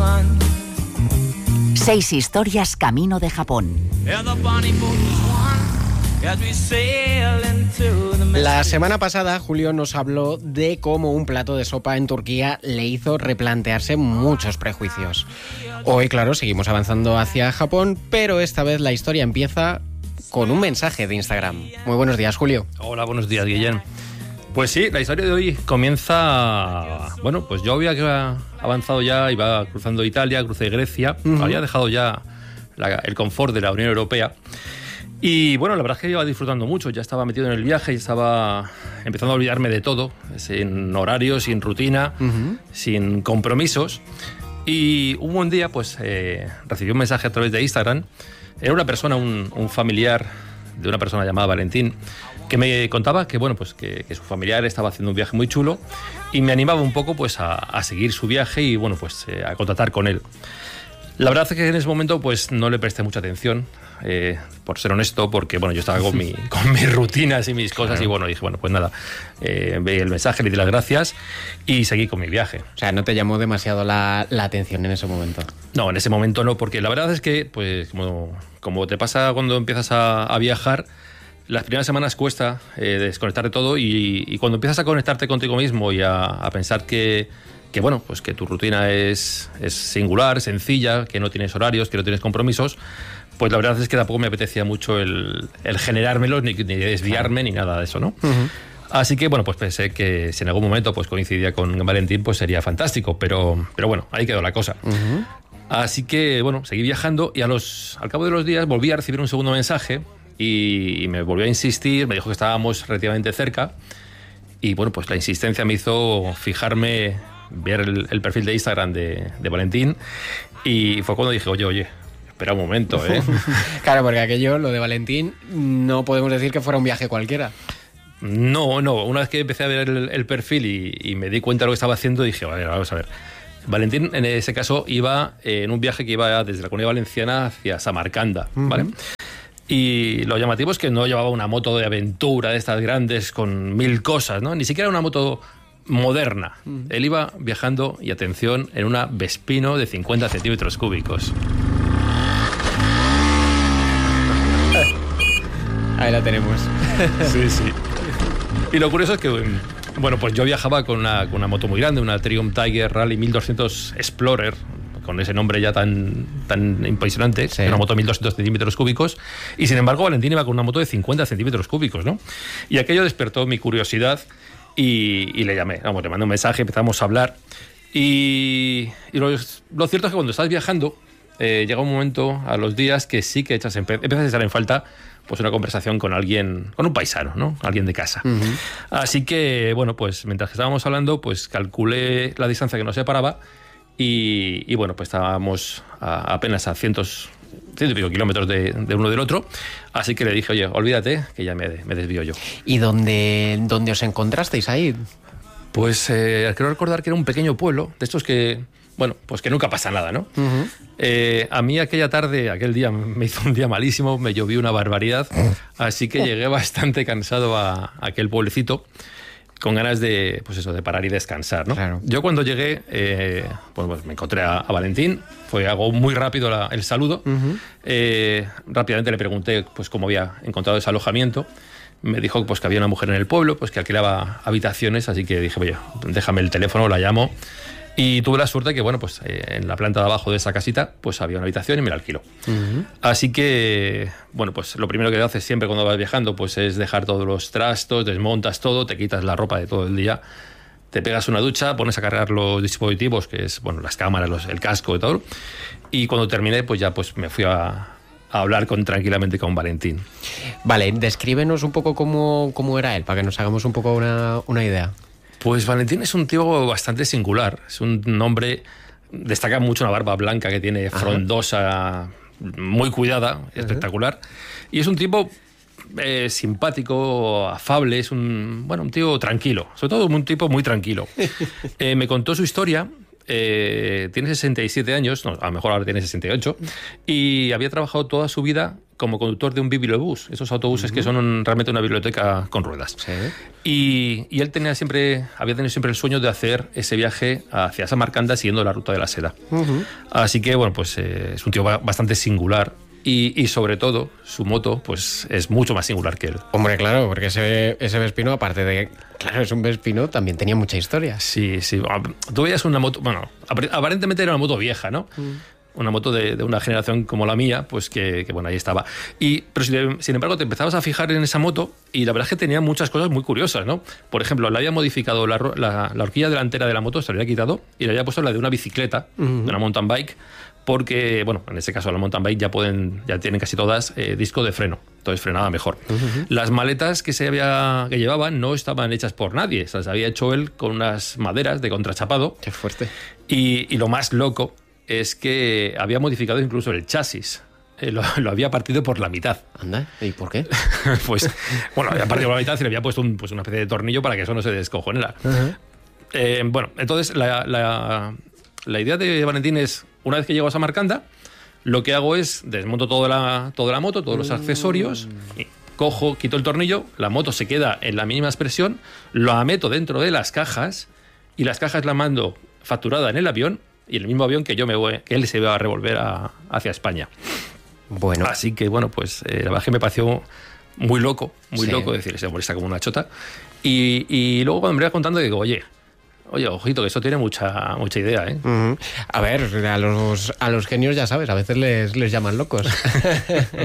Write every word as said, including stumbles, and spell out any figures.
Seis historias camino de Japón. La semana pasada Julio nos habló de cómo un plato de sopa en Turquía le hizo replantearse muchos prejuicios. Hoy, claro, seguimos avanzando hacia Japón, pero esta vez la historia empieza con un mensaje de Instagram. Muy buenos días, Julio. Hola, buenos días, Guillén. Pues sí, la historia de hoy comienza... Bueno, pues yo había avanzado ya, iba cruzando Italia, crucé Grecia, uh-huh. había dejado ya la, el confort de la Unión Europea. Y bueno, la verdad es que iba disfrutando mucho, ya estaba metido en el viaje, ya estaba empezando a olvidarme de todo, sin horario, sin rutina, uh-huh. sin compromisos. Y un buen día, pues, eh, recibí un mensaje a través de Instagram. Era una persona, un, un familiar de una persona llamada Valentín, que me contaba que, bueno, pues, que, que su familiar estaba haciendo un viaje muy chulo y me animaba un poco, pues, a, a seguir su viaje y, bueno, pues, eh, a contactar con él. La verdad es que en ese momento, pues, no le presté mucha atención, eh, por ser honesto, porque, bueno, yo estaba con, mi, con mis rutinas y mis cosas, claro. Y, bueno, dije, bueno, pues nada, eh, veí el mensaje, le di las gracias y seguí con mi viaje. O sea, ¿no te llamó demasiado la, la atención en ese momento? No, en ese momento no, porque la verdad es que, pues, como, como te pasa cuando empiezas a, a viajar, las primeras semanas cuesta eh, desconectar de todo y, y cuando empiezas a conectarte contigo mismo y a, a pensar que, que, bueno, pues que tu rutina es, es singular, sencilla, que no tienes horarios, que no tienes compromisos, pues la verdad es que tampoco me apetecía mucho el, el generármelos, ni, ni desviarme, ni nada de eso, ¿no? Uh-huh. Así que, bueno, pues pensé que si en algún momento pues coincidía con Valentín, pues sería fantástico, pero, pero bueno, ahí quedó la cosa. Uh-huh. Así que, bueno, seguí viajando y a los, al cabo de los días volví a recibir un segundo mensaje y me volvió a insistir, me dijo que estábamos relativamente cerca y, bueno, pues la insistencia me hizo fijarme, ver el, el perfil de Instagram de, de Valentín y fue cuando dije, oye, oye, espera un momento, ¿eh? Claro, porque aquello, lo de Valentín, no podemos decir que fuera un viaje cualquiera. No, no, una vez que empecé a ver el, el perfil y, y me di cuenta de lo que estaba haciendo, dije, vale, vamos a ver. Valentín, en ese caso, iba en un viaje que iba desde la Comunidad Valenciana hacia Samarcanda, ¿vale? Uh-huh. Y lo llamativo es que no llevaba una moto de aventura de estas grandes con mil cosas, ¿no? Ni siquiera una moto moderna. Uh-huh. Él iba viajando, y atención, en una Vespino de cincuenta centímetros cúbicos. Ahí la tenemos. Sí, sí. Y lo curioso es que, bueno, pues yo viajaba con una, con una moto muy grande, una Triumph Tiger Rally mil doscientos Explorer, con ese nombre ya tan, tan impresionante, sí. Una moto de mil doscientos centímetros cúbicos, y sin embargo Valentín iba con una moto de cincuenta centímetros cúbicos, ¿no? Y aquello despertó mi curiosidad y, y le llamé, vamos, le mandé un mensaje, empezamos a hablar, y, y lo, lo cierto es que cuando estás viajando, eh, llega un momento a los días que sí que echas, empiezas a echar en falta pues una conversación con alguien, con un paisano, ¿no? Alguien de casa. Uh-huh. Así que, bueno, pues mientras estábamos hablando, pues calculé la distancia que nos separaba y, y bueno, pues estábamos a, apenas a cientos, ciento y pico kilómetros de, de uno del otro. Así que le dije, oye, olvídate, que ya me, me desvío yo. ¿Y dónde, dónde os encontrasteis ahí? Pues eh, creo recordar que era un pequeño pueblo, de estos que... Bueno, pues que nunca pasa nada, ¿no? Uh-huh. Eh, a mí aquella tarde, aquel día, me hizo un día malísimo, me llovió una barbaridad, así que llegué bastante cansado a, a aquel pueblecito, con ganas de, pues eso, de parar y descansar, ¿no? Claro. Yo cuando llegué, eh, pues, pues me encontré a, a Valentín, fue algo muy rápido la, el saludo, uh-huh. eh, rápidamente le pregunté pues cómo había encontrado ese alojamiento. Me dijo pues que había una mujer en el pueblo, pues que alquilaba habitaciones, así que dije, oye, déjame el teléfono, la llamo. Y tuve la suerte que, bueno, pues eh, en la planta de abajo de esa casita, pues había una habitación y me la alquiló. Uh-huh. Así que, bueno, pues lo primero que haces siempre cuando vas viajando, pues es dejar todos los trastos, desmontas todo, te quitas la ropa de todo el día, te pegas una ducha, pones a cargar los dispositivos, que es, bueno, las cámaras, los, el casco y todo. Y cuando terminé, pues ya pues me fui a... a hablar con, tranquilamente con Valentín. Vale, descríbenos un poco cómo, cómo era él, para que nos hagamos un poco una, una idea. Pues Valentín es un tío bastante singular. Es un hombre... Destaca mucho una barba blanca que tiene, frondosa, ajá, muy cuidada, ajá, espectacular. Y es un tipo eh, simpático, afable, es un, bueno, un tío tranquilo. Sobre todo un tipo muy tranquilo. eh, me contó su historia... eh, tiene sesenta y siete años, no, a lo mejor ahora tiene sesenta y ocho, y había trabajado toda su vida como conductor de un bibliobús, esos autobuses uh-huh. que son un, realmente una biblioteca con ruedas. Sí. Y, y él tenía siempre, había tenido siempre el sueño de hacer ese viaje hacia Samarcanda siguiendo la ruta de la seda. Uh-huh. Así que, bueno, pues eh, es un tío bastante singular. Y, y sobre todo, su moto pues es mucho más singular que él. Hombre, claro, porque ese, ese Vespino, aparte de... Claro, es un Vespino, también tenía mucha historia. Sí, sí. Tú veías una moto... Bueno, aparentemente era una moto vieja, ¿no? Mm. Una moto de, de una generación como la mía, pues que, que bueno, ahí estaba. Y, pero sin embargo, te empezabas a fijar en esa moto y la verdad es que tenía muchas cosas muy curiosas, ¿no? Por ejemplo, le había modificado la, la, la horquilla delantera de la moto, se la había quitado y le había puesto la de una bicicleta, uh-huh. de una mountain bike, porque, bueno, en este caso la mountain bike ya pueden, ya tienen casi todas eh, disco de freno, entonces frenaba mejor. Uh-huh. Las maletas que se había que llevaban no estaban hechas por nadie, se las había hecho él con unas maderas de contrachapado. Qué fuerte. Y, y lo más loco es que había modificado incluso el chasis. Eh, lo, lo había partido por la mitad. Anda, ¿y por qué? Pues, bueno, había partido por la mitad y le había puesto un, pues una especie de tornillo para que eso no se descojonara. Uh-huh. Eh, bueno, entonces la, la, la idea de Valentín es, una vez que llego a Samarcanda, lo que hago es desmonto toda la, toda la moto, todos los accesorios, y cojo, quito el tornillo, la moto se queda en la mínima expresión, la meto dentro de las cajas y las cajas las mando facturada en el avión y el mismo avión que yo me voy, que él se va a revolver a, hacia España. Bueno. Así que, bueno, pues eh, la verdad es que me pareció muy loco, muy sí. loco decir, ese hombre está como una chota. Y, y luego cuando me iba contando digo, oye, Oye, ojito, que eso tiene mucha mucha idea, ¿eh? Uh-huh. A ver, a los, a los genios ya sabes, a veces les, les llaman locos.